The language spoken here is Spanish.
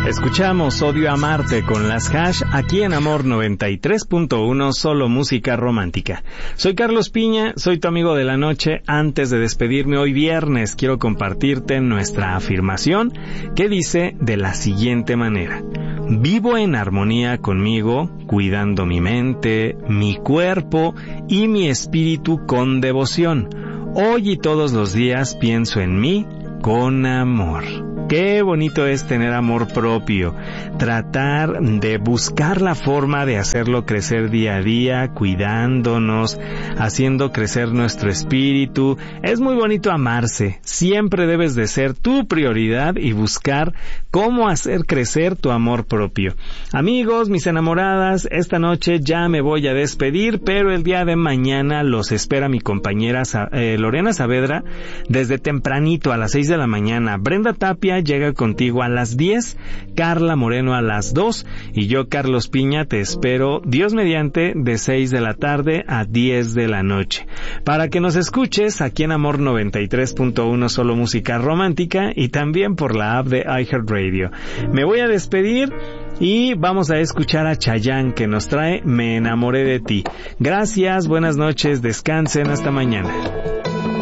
Escuchamos Odio Amarte con las Hash aquí en Amor 93.1, solo música romántica. Soy Carlos Piña, soy tu amigo de la noche. Antes de despedirme hoy viernes, quiero compartirte nuestra afirmación que dice de la siguiente manera: vivo en armonía conmigo, cuidando mi mente, mi cuerpo y mi espíritu con devoción. Hoy y todos los días pienso en mí con amor. Qué bonito es tener amor propio, tratar de buscar la forma de hacerlo crecer día a día, cuidándonos, haciendo crecer nuestro espíritu. Es muy bonito amarse, siempre debes de ser tu prioridad y buscar cómo hacer crecer tu amor propio. Amigos, mis enamoradas, esta noche ya me voy a despedir, pero el día de mañana los espera mi compañera Lorena Saavedra desde tempranito a las 6 de la mañana. Brenda Tapia llega contigo a las 10, Carla Moreno a las 2 y yo, Carlos Piña, te espero Dios mediante de 6 de la tarde a 10 de la noche para que nos escuches aquí en Amor 93.1, solo música romántica, y también por la app de iHeartRadio. Me voy a despedir y vamos a escuchar a Chayanne, que nos trae Me enamoré de ti. Gracias, buenas noches, descansen, hasta mañana.